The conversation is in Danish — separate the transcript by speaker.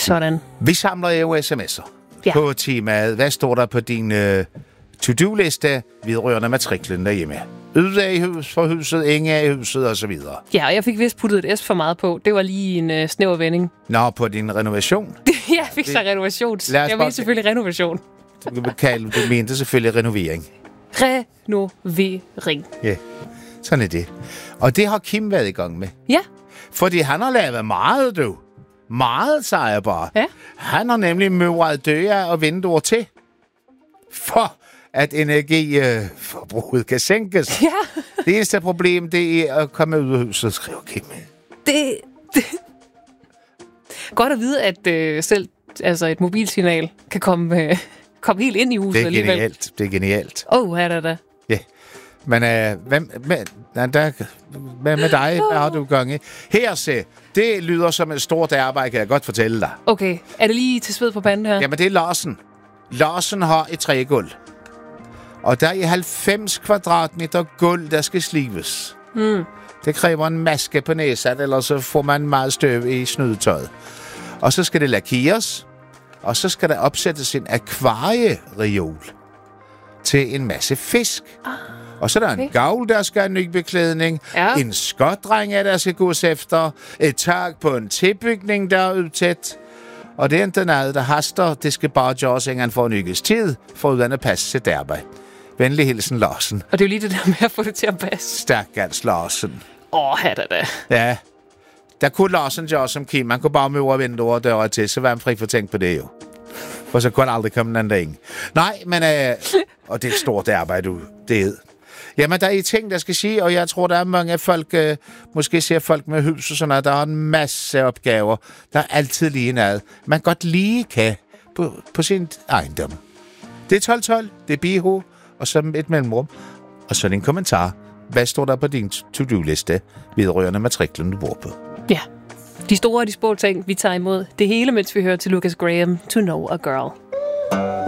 Speaker 1: Sådan.
Speaker 2: Vi samler jo sms'er på temaet. Hvad står der på din to-do-liste vedrørende matriklen derhjemme? Yde af i hus for huset, ingen af i huset osv.
Speaker 1: Ja, og jeg fik vist puttet et S for meget på. Det var lige en snæver vending.
Speaker 2: Nå, på din renovation?
Speaker 1: Jeg fik så renovation. Jeg mente selvfølgelig renovation.
Speaker 2: Du mente selvfølgelig renovering.
Speaker 1: Renovering.
Speaker 2: Ja, sådan er det. Og det har Kim været i gang med.
Speaker 1: Ja.
Speaker 2: Fordi han har lavet meget, du. Meget, siger jeg bare.
Speaker 1: Ja.
Speaker 2: Han har nemlig møret døre og vinduer til. For at energiforbruget kan sænkes.
Speaker 1: Ja.
Speaker 2: Det eneste problem, det er at komme ud af huset, skriver Kim.
Speaker 1: Det. Godt at vide, at selv et mobilsignal kan komme helt ind i huset alligevel.
Speaker 2: Det er genialt.
Speaker 1: Her er det.
Speaker 2: Ja. Men hvad med dig? Hvad har du gang i? Her se, det lyder som et stort arbejde, kan jeg godt fortælle dig.
Speaker 1: Okay, er det lige til sved på panden her?
Speaker 2: Jamen, det er Larsen. Larsen har et trægulv. Og der er 90 kvadratmeter gulv, der skal slives. Det kræver en maske på næsat, ellers så får man meget støv i snydetøjet. Og så skal det lakeres, og så skal der opsættes en akvariereol til en masse fisk. Og så er der en gavl, der skal have ny beklædning. Ja. En skotdreng, der skal gås efter. Et tag på en tilbygning, der er udtæt. Og det er ikke noget, der haster. Det skal bare gøres, inden han får en uges tid, for uden at passe til derby. Venlig hilsen, Larsen.
Speaker 1: Og det er jo lige det der med at få det til at passe.
Speaker 2: Stakkels Larsen.
Speaker 1: Her er det.
Speaker 2: Ja. Der kunne Larsen gøre som Kim. Man kunne bare møde vinduer og døre til, så var han fri for tænke på det jo. For så kunne han aldrig komme den anden ind. Nej, men... og det er et stort arbejde, du. Det er. Jamen, der er ting, der skal sige, og jeg tror, der er mange folk, måske ser folk med hus og sådan noget, der har en masse opgaver. Der er altid lige noget, man godt lige kan på sin ejendom. Det er 12-12, det er biho, og så et mellemrum, og så en kommentar. Hvad står der på din to-do-liste vedrørende matriklen, du bor på?
Speaker 1: Ja, de store og de små ting, vi tager imod. Det hele, mens vi hører til Lucas Graham, To Know a Girl.